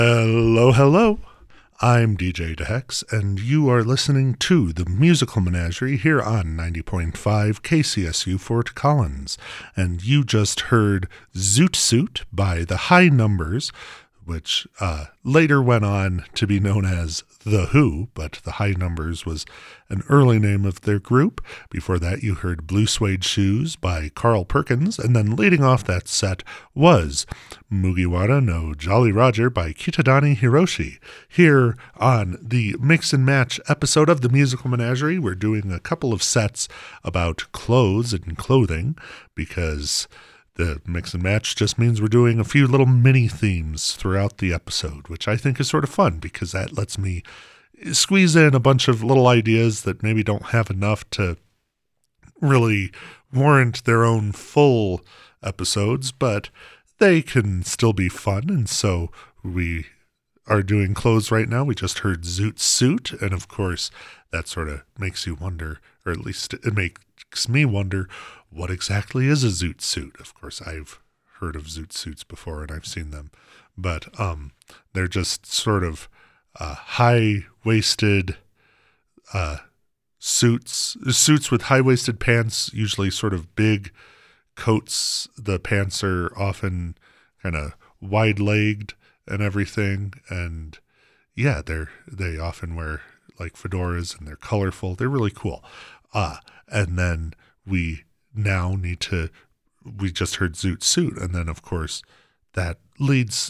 Hello, hello. I'm DJ DeHex, and you are listening to the Musical Menagerie here on 90.5 KCSU Fort Collins. And you just heard Zoot Suit by The High Numbers, which later went on to be known as The Who, but The High Numbers was an early name of their group. Before that, you heard Blue Suede Shoes by Carl Perkins, and then leading off that set was Mugiwara no Jolly Roger by Kitadani Hiroshi. Here on the Mix and Match episode of the Musical Menagerie, we're doing a couple of sets about clothes and clothing, because the Mix and Match just means we're doing a few little mini themes throughout the episode, which I think is sort of fun because that lets me squeeze in a bunch of little ideas that maybe don't have enough to really warrant their own full episodes, but they can still be fun. And so we are doing clothes right now. We just heard Zoot Suit, and of course that sort of makes you wonder, or at least it makes me wonder, what exactly is a zoot suit? Of course, I've heard of zoot suits before and I've seen them, but they're just sort of high-waisted suits with high-waisted pants, usually sort of big coats. The pants are often kind of wide-legged and everything, and yeah, they often wear like fedoras and they're colorful. They're really cool. And then we just heard Zoot Suit, and then of course that leads